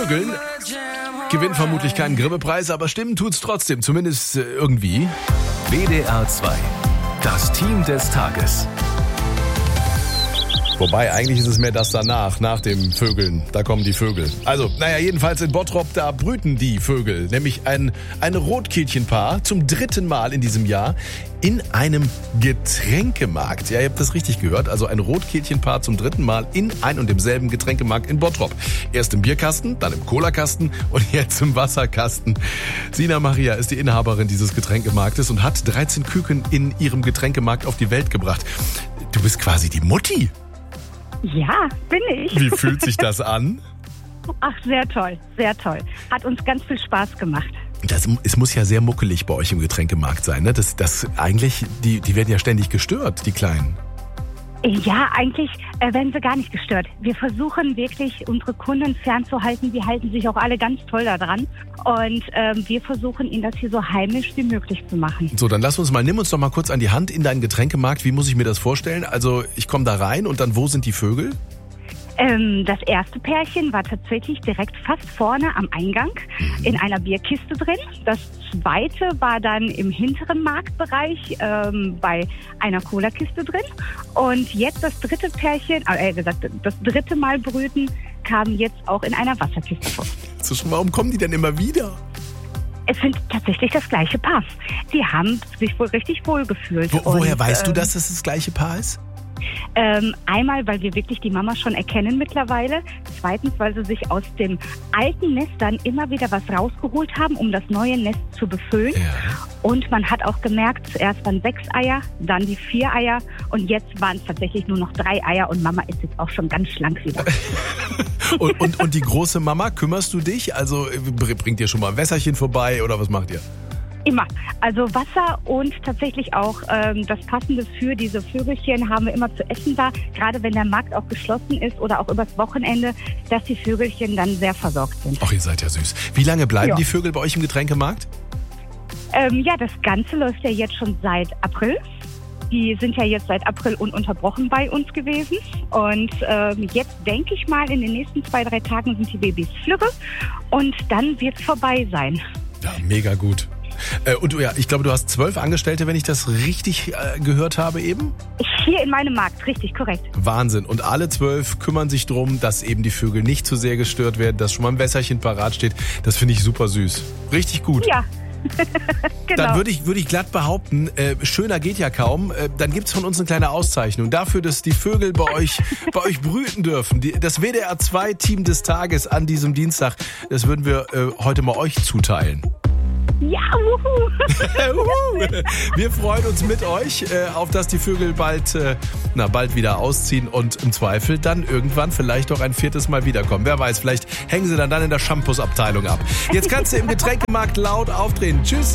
Vögeln gewinnt vermutlich keinen Grimme-Preis, aber stimmen tut's trotzdem, zumindest irgendwie. WDR 2, das Team des Tages. Wobei, eigentlich ist es mehr das danach, nach dem Vögeln. Da kommen die Vögel. Also, jedenfalls in Bottrop, da brüten die Vögel. Nämlich ein Rotkehlchenpaar zum 3. Mal in diesem Jahr in einem Getränkemarkt. Ja, ihr habt das richtig gehört. Also ein Rotkehlchenpaar zum 3. Mal in ein und demselben Getränkemarkt in Bottrop. Erst im Bierkasten, dann im Colakasten und jetzt im Wasserkasten. Sina Maria ist die Inhaberin dieses Getränkemarktes und hat 13 Küken in ihrem Getränkemarkt auf die Welt gebracht. Du bist quasi die Mutti. Ja, bin ich. Wie fühlt sich das an? Ach, sehr toll, sehr toll. Hat uns ganz viel Spaß gemacht. Es muss ja sehr muckelig bei euch im Getränkemarkt sein, ne? Eigentlich, die werden ja ständig gestört, die Kleinen. Ja, eigentlich werden sie gar nicht gestört. Wir versuchen wirklich, unsere Kunden fernzuhalten. Die halten sich auch alle ganz toll daran. Und wir versuchen, ihnen das hier so heimisch wie möglich zu machen. So, dann nimm uns doch mal kurz an die Hand in deinen Getränkemarkt. Wie muss ich mir das vorstellen? Also, ich komme da rein und dann, wo sind die Vögel? Das erste Pärchen war tatsächlich direkt fast vorne am Eingang in einer Bierkiste drin. Das zweite war dann im hinteren Marktbereich bei einer Cola-Kiste drin. Und jetzt das dritte Pärchen, das 3. Mal brüten, kam jetzt auch in einer Wasserkiste vor. So, warum kommen die denn immer wieder? Es sind tatsächlich das gleiche Paar. Die haben sich wohl richtig wohl gefühlt. Woher weißt du, dass es das gleiche Paar ist? Einmal, weil wir wirklich die Mama schon erkennen mittlerweile. Zweitens, weil sie sich aus dem alten Nest dann immer wieder was rausgeholt haben, um das neue Nest zu befüllen. Ja. Und man hat auch gemerkt, zuerst waren 6 Eier, dann die 4 Eier und jetzt waren es tatsächlich nur noch 3 Eier und Mama ist jetzt auch schon ganz schlank wieder. und die große Mama, kümmerst du dich? Also bringt ihr schon mal ein Wässerchen vorbei oder was macht ihr? Immer. Also Wasser und tatsächlich auch das Passende für diese Vögelchen haben wir immer zu essen da. Gerade wenn der Markt auch geschlossen ist oder auch übers Wochenende, dass die Vögelchen dann sehr versorgt sind. Ach, ihr seid ja süß. Wie lange bleiben die Vögel bei euch im Getränkemarkt? Das Ganze läuft ja jetzt schon seit April. Die sind ja jetzt seit April ununterbrochen bei uns gewesen. Und jetzt denke ich mal, in den nächsten 2-3 Tagen sind die Babys flügge und dann wird es vorbei sein. Ja, mega gut. Und ja, ich glaube, du hast 12 Angestellte, wenn ich das richtig gehört habe eben? Hier in meinem Markt, richtig, korrekt. Wahnsinn. Und alle 12 kümmern sich drum, dass eben die Vögel nicht zu sehr gestört werden, dass schon mal ein Wässerchen parat steht. Das finde ich super süß. Richtig gut. Ja. Genau. Dann würde ich glatt behaupten, schöner geht ja kaum. Dann gibt's von uns eine kleine Auszeichnung dafür, dass die Vögel bei euch brüten dürfen. Das WDR 2 Team des Tages an diesem Dienstag, das würden wir heute mal euch zuteilen. Ja, wuhu. Wir freuen uns mit euch, auf dass die Vögel bald wieder ausziehen und im Zweifel dann irgendwann vielleicht auch ein 4. Mal wiederkommen. Wer weiß, vielleicht hängen sie dann in der Shampoos-Abteilung ab. Jetzt kannst du im Getränkemarkt laut aufdrehen. Tschüss.